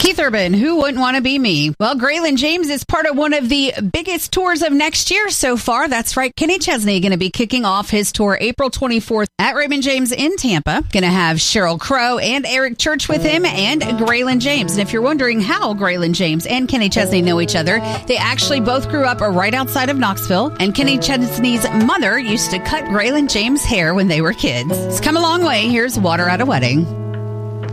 Keith Urban, who wouldn't want to be me? Well, Graylin James is part of one of the biggest tours of next year so far. That's right. Kenny Chesney going to be kicking off his tour April 24th at Raymond James in Tampa. Going to have Sheryl Crow and Eric Church with him and Graylin James. And if you're wondering how Graylin James and Kenny Chesney know each other, they actually both grew up right outside of Knoxville. And Kenny Chesney's mother used to cut Graylin James' hair when they were kids. It's come a long way. Here's Water at a Wedding.